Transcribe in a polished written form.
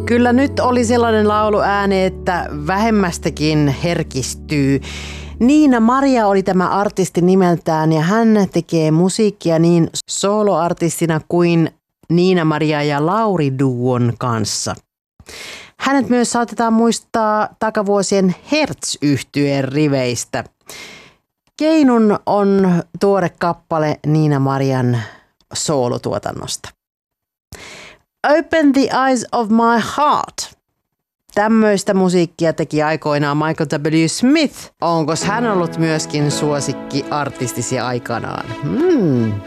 Kyllä nyt oli sellainen lauluääni, että vähemmästäkin herkistyy. Niina Maria oli tämä artisti nimeltään ja hän tekee musiikkia niin soloartistina kuin Niina Maria ja Lauri Duon kanssa. Hänet myös saatetaan muistaa takavuosien Hertz-yhtyeen riveistä. Keinun on tuore kappale Niina Marian soolotuotannosta. Open the Eyes of My Heart. Tämmöistä musiikkia teki aikoinaan Michael W. Smith. Onko hän ollut myöskin suosikki artistisi aikanaan?